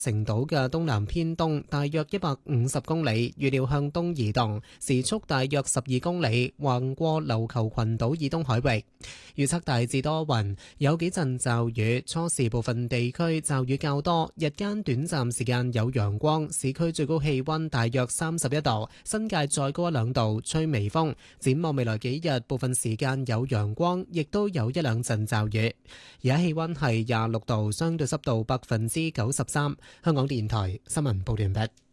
成島嘅東南偏東，大約150公里，預料向東移動，時速大約12公里，橫過琉球群島以東海域。預測大致多雲，有幾陣驟雨，初時部分地區驟雨較多，日間短暫時間有陽光，市區最高氣溫大約31度，新界再高1-2度，吹微風。展望未來幾日，部分時間有陽光，亦都有1-2陣驟雨。而家氣溫係26度，相對濕度93%。香港電台新聞報道完畢。